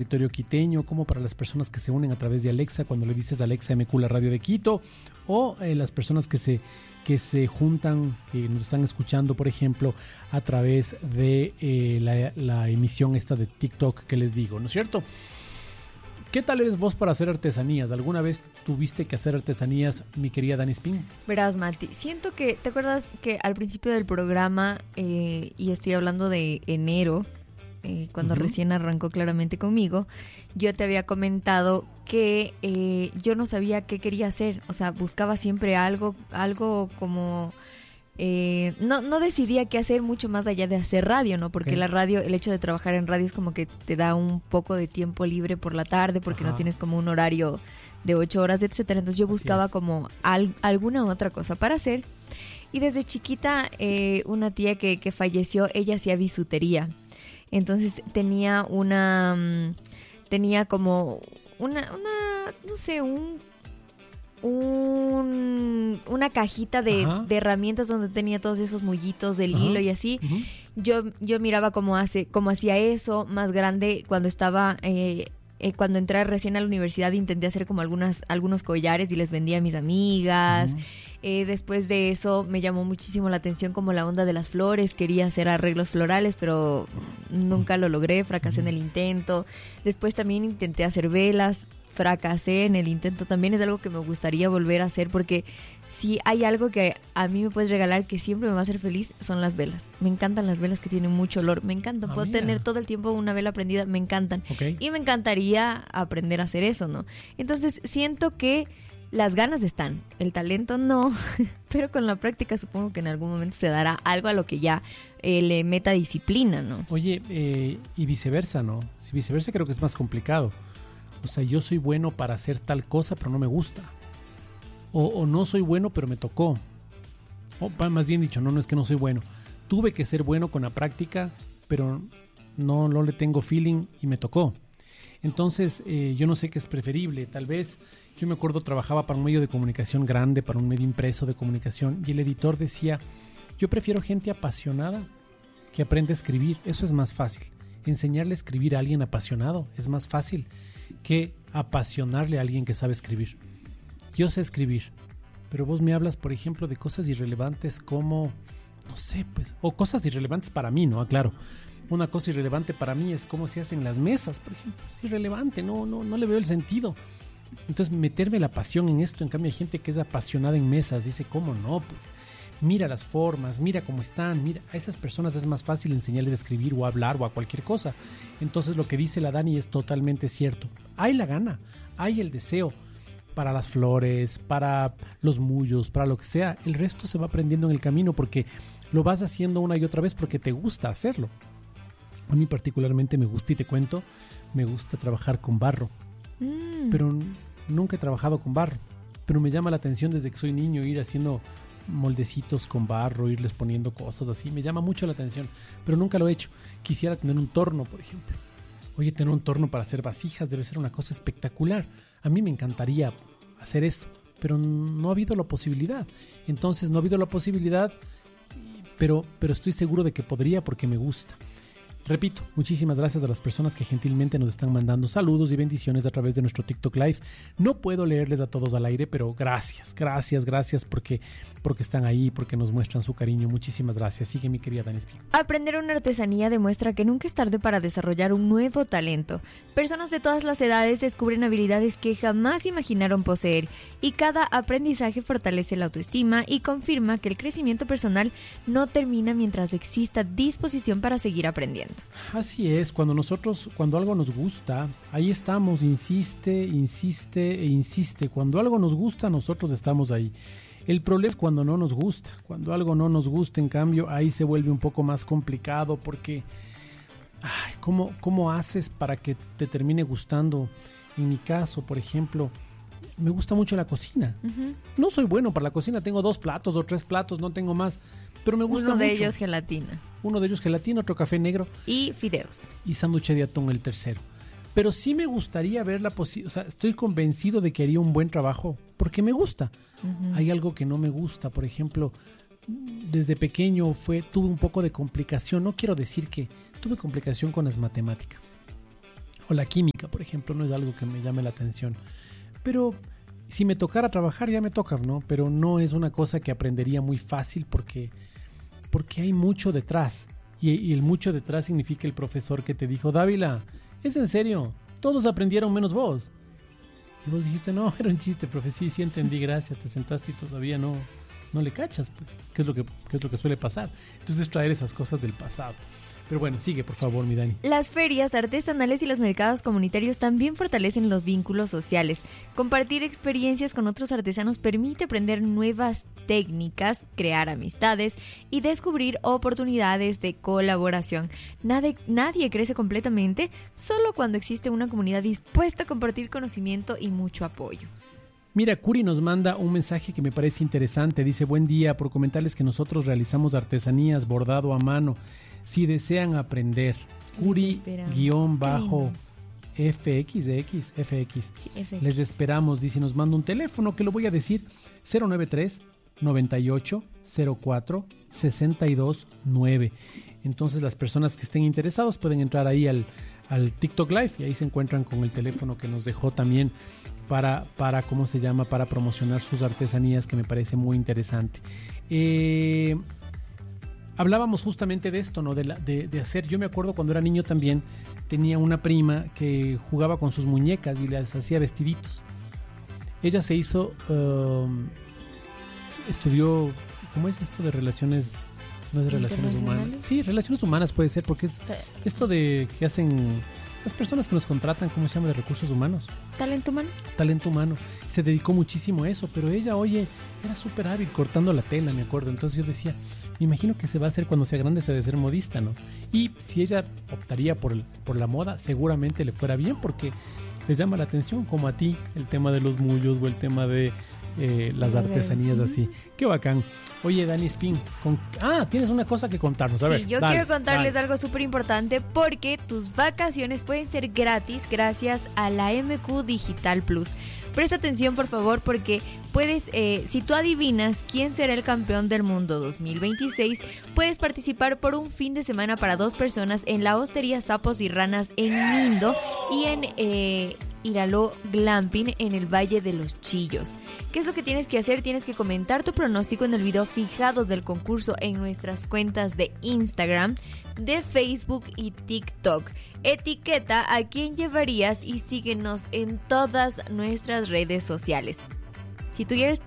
territorio quiteño, como para las personas que se unen a través de Alexa, cuando le dices Alexa MQ la radio de Quito, o las personas que se juntan, que nos están escuchando, por ejemplo, a través de la emisión esta de TikTok que les digo, ¿no es cierto? ¿Qué tal eres vos para hacer artesanías? ¿Alguna vez tuviste que hacer artesanías, mi querida Dani Spin? Verás, Mati, siento que, ¿te acuerdas que al principio del programa, y estoy hablando de enero, cuando recién arrancó claramente conmigo, yo te había comentado que yo no sabía qué quería hacer, o sea, buscaba siempre algo como... no decidía qué hacer mucho más allá de hacer radio, ¿no? Porque la radio, el hecho de trabajar en radio es como que te da un poco de tiempo libre por la tarde, porque no tienes como un horario de 8 horas, etcétera. Entonces yo buscaba como alguna otra cosa para hacer. Y desde chiquita, una tía que falleció, ella hacía bisutería. Entonces tenía como una no sé, una cajita de herramientas donde tenía todos esos mullitos del hilo y así. Yo miraba cómo hacía eso. Más grande, cuando estaba cuando entré recién a la universidad, intenté hacer como algunos collares y les vendía a mis amigas. Después de eso me llamó muchísimo la atención como la onda de las flores. Quería hacer arreglos florales, pero nunca lo logré, fracasé en el intento. Después también intenté hacer velas, fracasé en el intento. También es algo que me gustaría volver a hacer, porque si hay algo que a mí me puedes regalar que siempre me va a hacer feliz, son las velas. Me encantan las velas que tienen mucho olor, me encantan. Puedo tener todo el tiempo una vela prendida, me encantan. Y me encantaría aprender a hacer eso, ¿no? Entonces siento que las ganas están, el talento no, pero con la práctica supongo que en algún momento se dará algo a lo que ya le meta disciplina, ¿no? Oye, y viceversa, ¿no? Si viceversa creo que es más complicado. O sea, yo soy bueno para hacer tal cosa, pero no me gusta. O no soy bueno, pero me tocó. O más bien dicho, no es que no soy bueno. Tuve que ser bueno con la práctica, pero no le tengo feeling y me tocó. Entonces, yo no sé qué es preferible. Tal vez, yo me acuerdo, trabajaba para un medio de comunicación grande, para un medio impreso de comunicación, y el editor decía, yo prefiero gente apasionada que aprende a escribir. Eso es más fácil. Enseñarle a escribir a alguien apasionado es más fácil que apasionarle a alguien que sabe escribir. Yo sé escribir, pero vos me hablas, por ejemplo, de cosas irrelevantes como, no sé, pues, o cosas irrelevantes para mí, ¿no? Claro. Una cosa irrelevante para mí es cómo se hacen las mesas, por ejemplo. Es irrelevante, no le veo el sentido. Entonces, meterme la pasión en esto, en cambio hay gente que es apasionada en mesas, dice, ¿cómo no? Pues, mira las formas, mira cómo están, mira, a esas personas es más fácil enseñarles a escribir o a hablar o a cualquier cosa. Entonces, lo que dice la Dani es totalmente cierto. Hay la gana, hay el deseo para las flores, para los mullos, para lo que sea. El resto se va aprendiendo en el camino porque lo vas haciendo una y otra vez porque te gusta hacerlo. A mí particularmente me gusta, y te cuento, me gusta trabajar con barro, pero nunca he trabajado con barro, pero me llama la atención desde que soy niño ir haciendo moldecitos con barro, irles poniendo cosas así, me llama mucho la atención, pero nunca lo he hecho. Quisiera tener un torno, por ejemplo. Oye, tener un torno para hacer vasijas debe ser una cosa espectacular. A mí me encantaría hacer eso, pero no ha habido la posibilidad. Entonces no ha habido la posibilidad, pero estoy seguro de que podría porque me gusta. Repito, muchísimas gracias a las personas que gentilmente nos están mandando saludos y bendiciones a través de nuestro TikTok Live. No puedo leerles a todos al aire, pero gracias porque están ahí, porque nos muestran su cariño. Muchísimas gracias. Sigue, mi querida Dani Espino. Aprender una artesanía demuestra que nunca es tarde para desarrollar un nuevo talento. Personas de todas las edades descubren habilidades que jamás imaginaron poseer, y cada aprendizaje fortalece la autoestima y confirma que el crecimiento personal no termina mientras exista disposición para seguir aprendiendo. Así es, cuando algo nos gusta, ahí estamos, insiste. Cuando algo nos gusta, nosotros estamos ahí. El problema es cuando no nos gusta. Cuando algo no nos gusta, en cambio, ahí se vuelve un poco más complicado porque, ¿cómo haces para que te termine gustando? En mi caso, por ejemplo, me gusta mucho la cocina. No soy bueno para la cocina, tengo 2 platos o 3 platos, no tengo más, pero me gusta mucho. Uno de ellos gelatina. Otro café negro. Y fideos. Y sándwich de atún, el tercero. Pero sí me gustaría ver la posibilidad, o sea, estoy convencido de que haría un buen trabajo, porque me gusta. Hay algo que no me gusta, por ejemplo, desde pequeño tuve un poco de complicación, no quiero decir que tuve complicación con las matemáticas. O la química, por ejemplo, no es algo que me llame la atención. Pero si me tocara trabajar, ya me toca, ¿no? Pero no es una cosa que aprendería muy fácil porque hay mucho detrás. Y el mucho detrás significa el profesor que te dijo, Dávila, es en serio, todos aprendieron menos vos. Y vos dijiste, no, era un chiste, profe, sí entendí, gracias, te sentaste y todavía no le cachas, pues, ¿qué es lo que suele pasar? Entonces traer esas cosas del pasado. Pero bueno, sigue por favor, mi Dani. Las ferias artesanales y los mercados comunitarios también fortalecen los vínculos sociales. Compartir experiencias con otros artesanos permite aprender nuevas técnicas, crear amistades y descubrir oportunidades de colaboración. Nadie crece completamente solo cuando existe una comunidad dispuesta a compartir conocimiento y mucho apoyo. Mira, Curi nos manda un mensaje que me parece interesante. Dice, buen día, por comentarles que nosotros realizamos artesanías, bordado a mano. Si desean aprender, Curi-FX. Sí, FX. Les esperamos, dice, nos manda un teléfono que lo voy a decir, 093 98 04 62 9. Entonces las personas que estén interesados pueden entrar ahí al TikTok Live y ahí se encuentran con el teléfono que nos dejó también para ¿cómo se llama? Para promocionar sus artesanías, que me parece muy interesante. Hablábamos justamente de esto, ¿no? De hacer. Yo me acuerdo cuando era niño también, tenía una prima que jugaba con sus muñecas y les hacía vestiditos. Ella se hizo, estudió, ¿cómo es esto de relaciones? No es de relaciones humanas. Sí, relaciones humanas puede ser, porque es esto de que hacen las personas que nos contratan, ¿cómo se llama? De recursos humanos. ¿Talento humano? Talento humano. Se dedicó muchísimo a eso, pero ella, oye, era súper hábil cortando la tela, me acuerdo. Entonces yo decía, me imagino que se va a hacer cuando sea grande, se debe ser modista, ¿no? Y si ella optaría por la moda, seguramente le fuera bien, porque les llama la atención, como a ti, el tema de los mullos o el tema de las artesanías así. Qué bacán. Oye, Dani Spin, tienes una cosa que contarnos. A ver, yo quiero contarles algo súper importante, porque tus vacaciones pueden ser gratis gracias a la MQ Digital Plus. Presta atención, por favor, porque puedes, si tú adivinas quién será el campeón del mundo 2026, puedes participar por un fin de semana para 2 personas en la Hostería Sapos y Ranas en Mindo y en Iraló Glamping en el Valle de los Chillos. ¿Qué es lo que tienes que hacer? Tienes que comentar tu pronóstico en el video fijado del concurso en nuestras cuentas de Instagram, de Facebook y TikTok. Etiqueta a quién llevarías y síguenos en todas nuestras redes sociales. Si tú quieres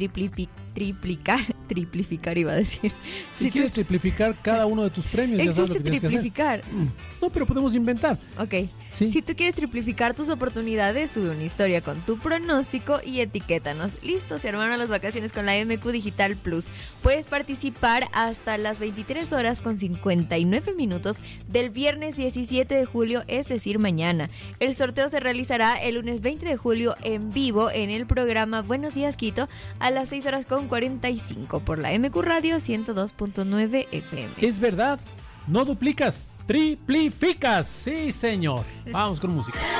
triplificar iba a decir. Si quieres triplificar cada uno de tus premios, ya sabes lo que tienes triplificar. Que hacer. No, pero podemos inventar. Ok. ¿Sí? Si tú quieres triplificar tus oportunidades, sube una historia con tu pronóstico y etiquétanos. Listo, se armaron las vacaciones con la MQ Digital Plus. Puedes participar hasta las 23 horas con 59 minutos del viernes 17 de julio, es decir, mañana. El sorteo se realizará el lunes 20 de julio en vivo en el programa Buenos Días Quito a las 6 horas con 45 por la MQ Radio 102.9 FM. Es verdad, no duplicas, triplificas. Sí, señor. Vamos con música.